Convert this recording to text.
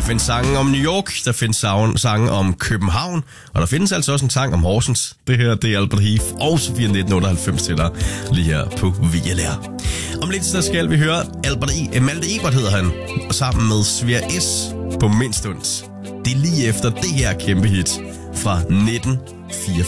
findes sange om New York, der findes sange om København, og der findes altså også en sang om Horsens. Det her, det er Albert Heath og Sofia 1998 til dig lige her på VLR. Om lidt så skal vi høre Malte Ebert hedder han, og sammen med Svea S på Mindstund. Det er lige efter det her kæmpe hit fra 1984.